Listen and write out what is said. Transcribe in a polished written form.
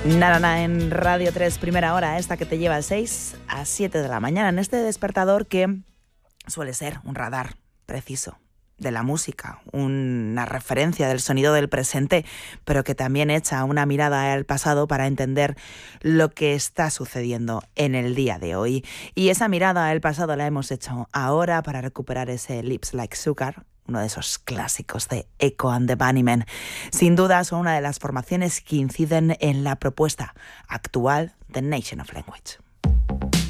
Nada en Radio 3, primera hora, esta que te lleva de 6 a 7 de la mañana, en este despertador que suele ser un radar preciso de la música, una referencia del sonido del presente, pero que también echa una mirada al pasado para entender lo que está sucediendo en el día de hoy. Y esa mirada al pasado la hemos hecho ahora para recuperar ese Lips Like Sugar, uno de esos clásicos de Echo and the Bunnymen. Sin duda son una de las formaciones que inciden en la propuesta actual de Nation of Language.